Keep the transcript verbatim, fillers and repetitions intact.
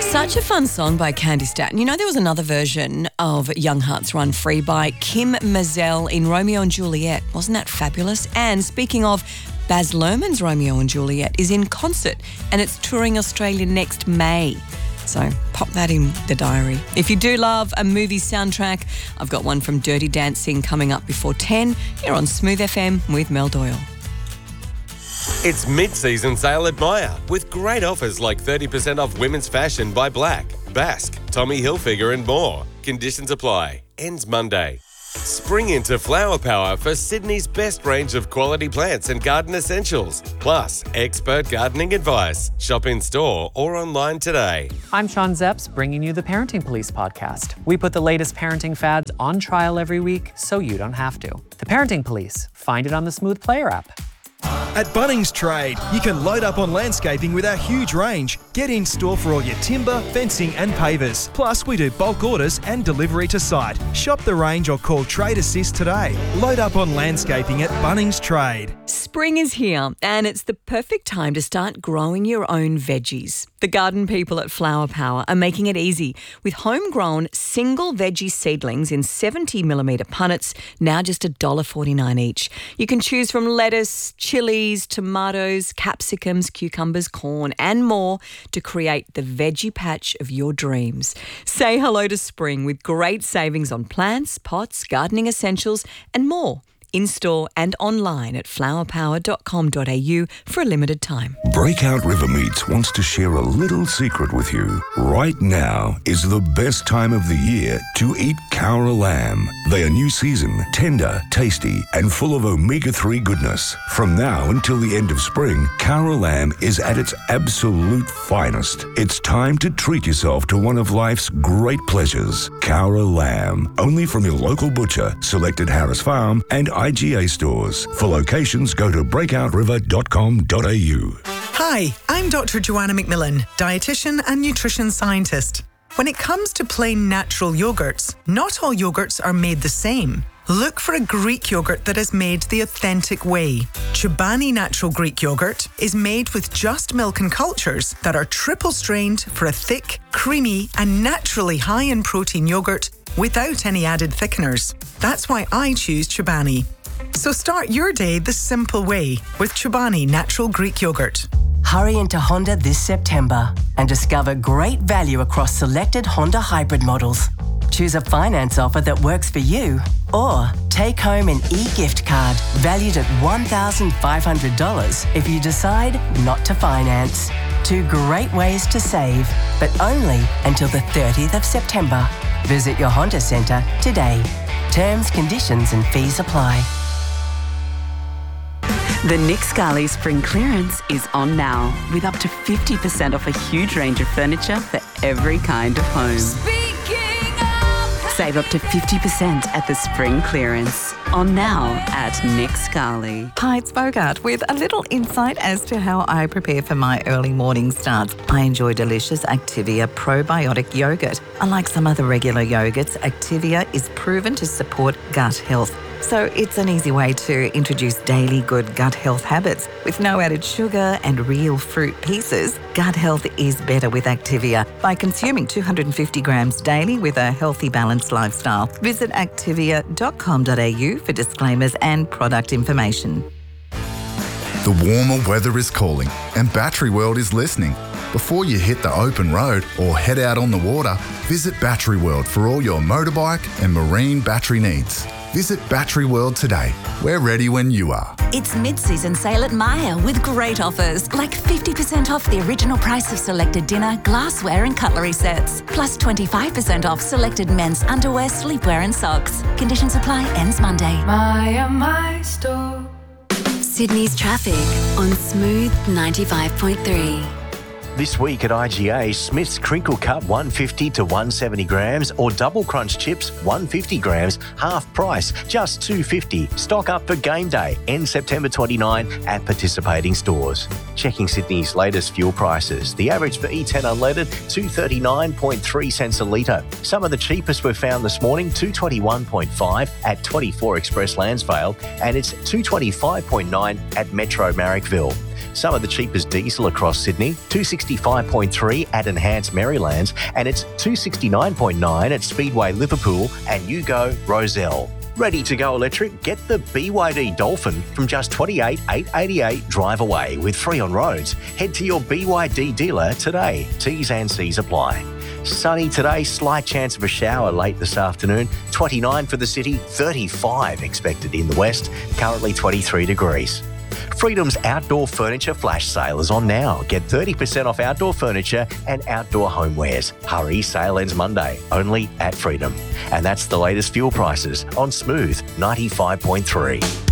Such a fun song by Candy Staton. You know, there was another version of Young Hearts Run Free by Kim Mazel in Romeo and Juliet. Wasn't that fabulous? And speaking of, Baz Luhrmann's Romeo and Juliet is in concert and it's touring Australia next May. So pop that in the diary. If you do love a movie soundtrack, I've got one from Dirty Dancing coming up before ten here on Smooth F M with Mel Doyle. It's mid-season sale at Myer with great offers like thirty percent off women's fashion by Black, Basque, Tommy Hilfiger and more. Conditions apply. Ends Monday. Spring into Flower Power for Sydney's best range of quality plants and garden essentials. Plus, expert gardening advice. Shop in store or online today. I'm Sean Zepps, bringing you the Parenting Police podcast. We put the latest parenting fads on trial every week so you don't have to. The Parenting Police. Find it on the Smooth Player app. At Bunnings Trade, you can load up on landscaping with our huge range. Get in store for all your timber, fencing and pavers. Plus, we do bulk orders and delivery to site. Shop the range or call Trade Assist today. Load up on landscaping at Bunnings Trade. Spring is here and it's the perfect time to start growing your own veggies. The garden people at Flower Power are making it easy with homegrown single veggie seedlings in seventy millimetre punnets, now just one dollar forty-nine each. You can choose from lettuce, chilies, tomatoes, capsicums, cucumbers, corn and more to create the veggie patch of your dreams. Say hello to spring with great savings on plants, pots, gardening essentials and more. In-store and online at flower power dot com dot a u for a limited time. Breakout River Meats wants to share a little secret with you. Right now is the best time of the year to eat Cowra lamb. They are new season, tender, tasty, and full of omega three goodness. From now until the end of spring, Cowra lamb is at its absolute finest. It's time to treat yourself to one of life's great pleasures. Cowra lamb, only from your local butcher, selected Harris Farm, and I G A stores. For locations, go to breakout river dot com dot a u. Hi, I'm Doctor Joanna McMillan, dietitian and nutrition scientist. When it comes to plain natural yogurts, not all yogurts are made the same. Look for a Greek yogurt that is made the authentic way. Chobani Natural Greek Yogurt is made with just milk and cultures that are triple strained for a thick, creamy and naturally high in protein yogurt without any added thickeners. That's why I choose Chobani. So start your day the simple way with Chobani Natural Greek Yogurt. Hurry into Honda this September and discover great value across selected Honda hybrid models. Choose a finance offer that works for you or take home an e-gift card valued at one thousand five hundred dollars if you decide not to finance. Two great ways to save, but only until the thirtieth of September. Visit your Honda Centre today. Terms, conditions and fees apply. The Nick Scali Spring Clearance is on now with up to fifty percent off a huge range of furniture for every kind of home. Speaking of... Save up to fifty percent at the Spring Clearance. On now at Nick Scali. Hi, it's Bogart with a little insight as to how I prepare for my early morning starts. I enjoy delicious Activia probiotic yogurt. Unlike some other regular yogurts, Activia is proven to support gut health. So it's an easy way to introduce daily good gut health habits. With no added sugar and real fruit pieces, gut health is better with Activia by consuming two hundred fifty grams daily with a healthy, balanced lifestyle. Visit activia dot com dot a u for disclaimers and product information. The warmer weather is calling and Battery World is listening. Before you hit the open road or head out on the water, visit Battery World for all your motorbike and marine battery needs. Visit Battery World today. We're ready when you are. It's mid-season sale at Myer with great offers like fifty percent off the original price of selected dinner, glassware and cutlery sets. Plus twenty-five percent off selected men's underwear, sleepwear and socks. Conditions apply. Ends Monday. Myer, my store. Sydney's traffic on Smooth ninety-five point three. This week at I G A, Smith's Crinkle Cut one fifty to one seventy grams or Double Crunch Chips one fifty grams, half price, just two fifty. Stock up for game day, ends September twenty-ninth at participating stores. Checking Sydney's latest fuel prices. The average for E ten unleaded, two thirty-nine point three cents a litre. Some of the cheapest were found this morning, two twenty-one point five at twenty-four Express Landsvale, and it's two twenty-five point nine at Metro Marrickville. Some of the cheapest diesel across Sydney, two sixty-five point three at Enhance Marylands, and it's two sixty-nine point nine at Speedway Liverpool and Yugo Roselle. Ready to go electric? Get the B Y D Dolphin from just twenty-eight thousand eight hundred eighty-eight drive away with free on roads. Head to your B Y D dealer today. T's and C's apply. Sunny today, slight chance of a shower late this afternoon. twenty-nine for the city, thirty-five expected in the west, currently twenty-three degrees. Freedom's outdoor furniture flash sale is on now. Get thirty percent off outdoor furniture and outdoor homewares. Hurry, sale ends Monday, only at Freedom. And that's the latest fuel prices on Smooth ninety-five point three.